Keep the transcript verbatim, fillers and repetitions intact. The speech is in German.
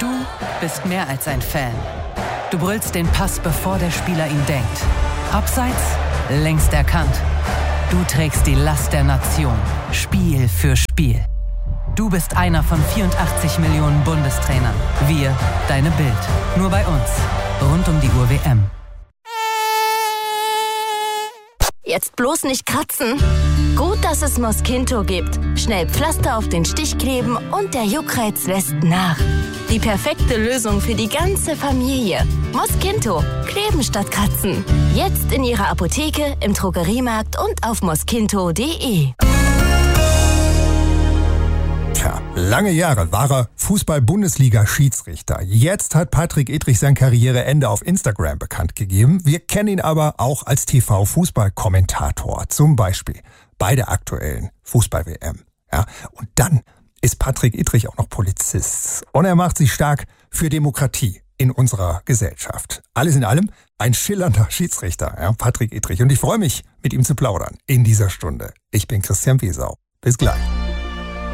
Du bist mehr als ein Fan. Du brüllst den Pass, bevor der Spieler ihn denkt. Abseits, längst erkannt. Du trägst die Last der Nation, Spiel für Spiel. Du bist einer von vierundachtzig Millionen Bundestrainern. Wir, deine Bild. Nur bei uns. Rund um die Uhr W M. Jetzt bloß nicht kratzen. Gut, dass es Mosquito gibt. Schnell Pflaster auf den Stich kleben und der Juckreiz lässt nach. Die perfekte Lösung für die ganze Familie. Mosquito. Kleben statt kratzen. Jetzt in Ihrer Apotheke, im Drogeriemarkt und auf mosquito punkt de. Tja, lange Jahre war er Fußball-Bundesliga-Schiedsrichter. Jetzt hat Patrick Ittrich sein Karriereende auf Instagram bekannt gegeben. Wir kennen ihn aber auch als T V-Fußball-Kommentator, zum Beispiel bei der aktuellen Fußball-W M. Ja, und dann ist Patrick Ittrich auch noch Polizist. Und er macht sich stark für Demokratie in unserer Gesellschaft. Alles in allem ein schillernder Schiedsrichter, ja, Patrick Ittrich. Und ich freue mich, mit ihm zu plaudern in dieser Stunde. Ich bin Christian Wesau. Bis gleich.